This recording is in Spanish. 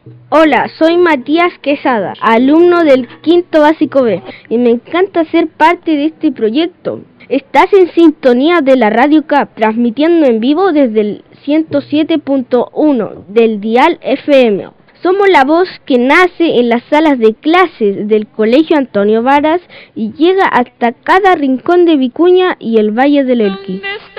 Hola, soy Matías Quesada, alumno del quinto básico B, y me encanta ser parte de este proyecto. Estás en sintonía de la Radio CAP, transmitiendo en vivo desde el 107.1 del dial FM. Somos la voz que nace en las salas de clases del Colegio Antonio Varas y llega hasta cada rincón de Vicuña y el Valle del Elqui.